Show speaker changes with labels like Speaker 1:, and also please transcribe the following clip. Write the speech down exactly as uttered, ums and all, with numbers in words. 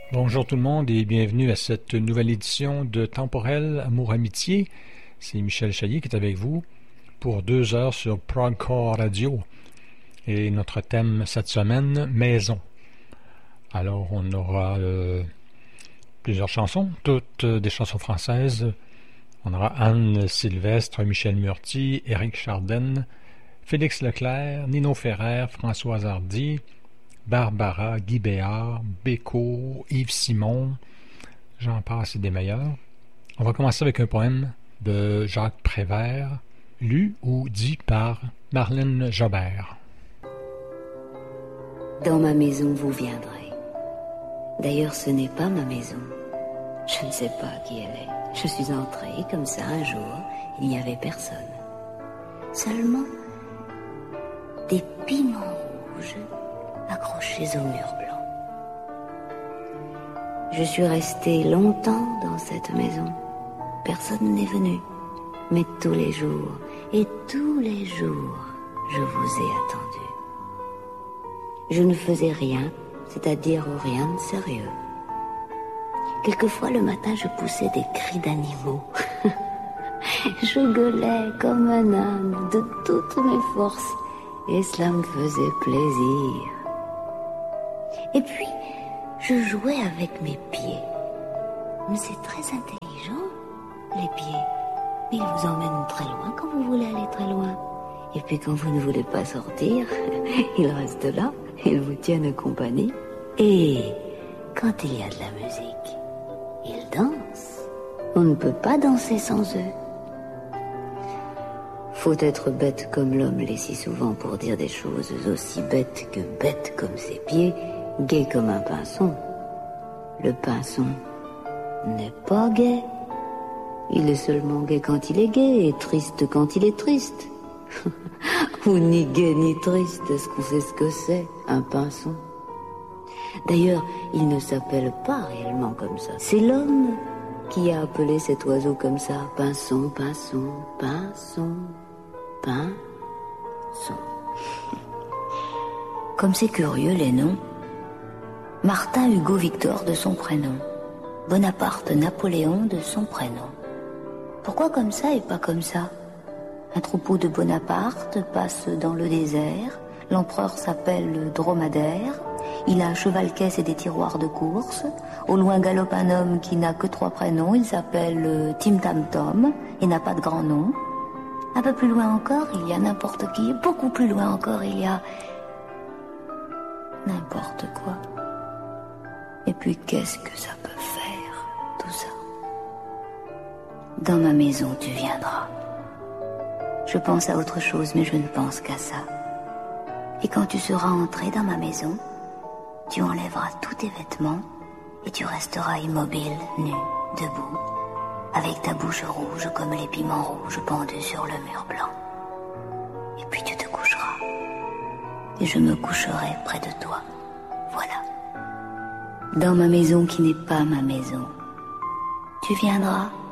Speaker 1: Bonjour tout le monde et bienvenue à cette nouvelle édition de Temporel Amour Amitié. C'est Michel Chailly qui est avec vous pour deux heures sur Progcore Radio. Et notre thème cette semaine, maison. Alors on aura euh, plusieurs chansons, toutes euh, des chansons françaises. On aura Anne Sylvestre, Michel Murty, Éric Chardin, Félix Leclerc, Nino Ferrer, Françoise Hardy, Barbara, Guy Béard, Bécaud, Yves Simon, j'en passe et des meilleurs. On va commencer avec un poème de Jacques Prévert, lu ou dit par Marlène Jobert.
Speaker 2: Dans ma maison vous viendrez. D'ailleurs ce n'est pas ma maison. Je ne sais pas qui elle est. Je suis entrée comme ça un jour, il n'y avait personne. Seulement des piments rouges accrochés au mur blanc. Je suis restée longtemps dans cette maison. Personne n'est venu. Mais tous les jours, et tous les jours, je vous ai attendu. Je ne faisais rien, c'est-à-dire rien de sérieux. Quelquefois le matin, je poussais des cris d'animaux. Je gueulais comme un âne de toutes mes forces, et cela me faisait plaisir. Et puis, je jouais avec mes pieds. Mais c'est très intelligent, les pieds. Mais ils vous emmènent très loin quand vous voulez aller très loin. Et puis quand vous ne voulez pas sortir, ils restent là, ils vous tiennent compagnie. Et quand il y a de la musique, ils dansent. On ne peut pas danser sans eux. Faut être bête comme l'homme l'est si souvent pour dire des choses aussi bêtes que bêtes comme ses pieds, gai comme un pinson. Le pinson n'est pas gai. Il est seulement gai quand il est gai et triste quand il est triste. Ou ni gai ni triste, est-ce qu'on sait ce que c'est, un pinson? D'ailleurs, il ne s'appelle pas réellement comme ça. C'est l'homme qui a appelé cet oiseau comme ça. Pinson, pinson, pinson, pinson. Comme c'est curieux les noms. Martin Hugo Victor de son prénom. Bonaparte Napoléon de son prénom. Pourquoi comme ça et pas comme ça? Un troupeau de Bonaparte passe dans le désert. L'empereur s'appelle le dromadaire. Il a un cheval-caisse et des tiroirs de course. Au loin galope un homme qui n'a que trois prénoms. Il s'appelle Tim Tam Tom et n'a pas de grand nom. Un peu plus loin encore, il y a n'importe qui. Beaucoup plus loin encore, il y a n'importe quoi. Et puis qu'est-ce que ça peut faire, tout ça? Dans ma maison, tu viendras. Je pense à autre chose, mais je ne pense qu'à ça. Et quand tu seras entré dans ma maison, tu enlèveras tous tes vêtements et tu resteras immobile, nu, debout, avec ta bouche rouge comme les piments rouges pendus sur le mur blanc. Et puis tu te coucheras. Et je me coucherai près de toi. Voilà. Dans ma maison qui n'est pas ma maison. Tu viendras